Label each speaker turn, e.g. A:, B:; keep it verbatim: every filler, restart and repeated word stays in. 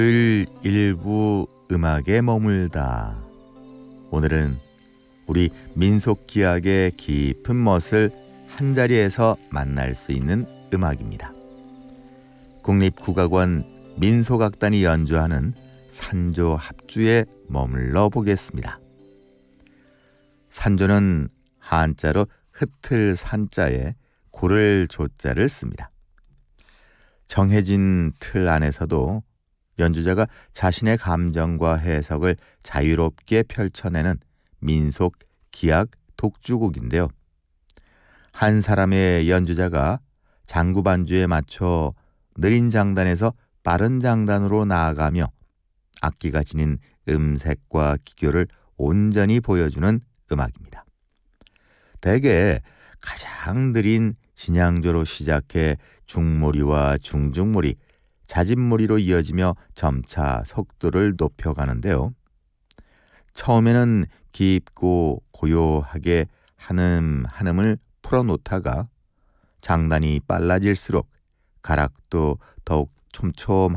A: 을 일부 음악에 머물다. 오늘은 우리 민속기악의 깊은 멋을 한자리에서 만날 수 있는 음악입니다. 국립국악원 민속악단이 연주하는 산조 합주에 머물러 보겠습니다. 산조는 한자로 흩을 산자에 고를 조자를 씁니다. 정해진 틀 안에서도 연주자가 자신의 감정과 해석을 자유롭게 펼쳐내는 민속 기악 독주곡인데요. 한 사람의 연주자가 장구 반주에 맞춰 느린 장단에서 빠른 장단으로 나아가며 악기가 지닌 음색과 기교를 온전히 보여주는 음악입니다. 대개 가장 느린 진양조로 시작해 중모리와 중중모리, 자진모리로 이어지며 점차 속도를 높여가는데요. 처음에는 깊고 고요하게 한음 한음을 풀어놓다가 장단이 빨라질수록 가락도 더욱 촘촘